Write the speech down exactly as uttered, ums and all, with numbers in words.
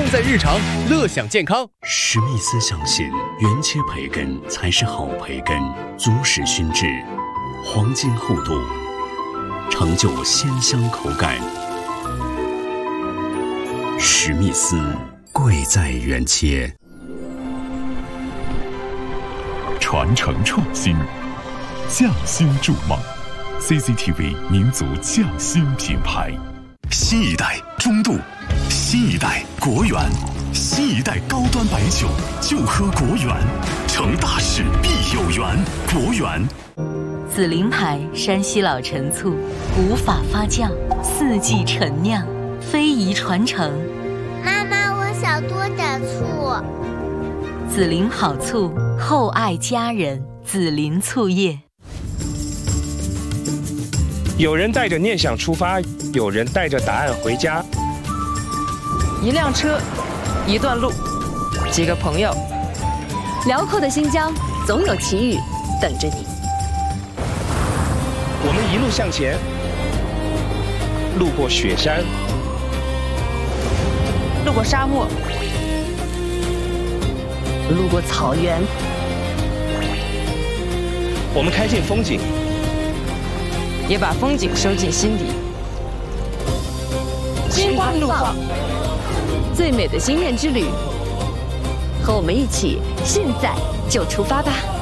在日常，乐享健康。 史密斯相信，原切培根才是好培根，足实熏制，黄金厚度，成就鲜香口感。史密斯，贵在原切。 传承创新，匠心筑梦 ，C C T V 民族匠心品牌。新一代中度，新一代国源，新一代高端白酒就喝国源，成大事必有缘，国源。 紫菱牌山西老陈醋，古法发酵，四季陈酿，非遗传承。 妈妈，我想多点醋。 紫菱好醋，厚爱家人。紫菱醋业。 有人带着念想出发，有人带着答案回家。 一辆车，一段路，几个朋友， 辽阔的新疆总有奇遇等着你。 我们一路向前，路过雪山， 路过沙漠， 路过草原。 我们开进风景， 也把风景收进心底。 心花怒放，最美的心愿之旅，和我们一起，现在就出发吧！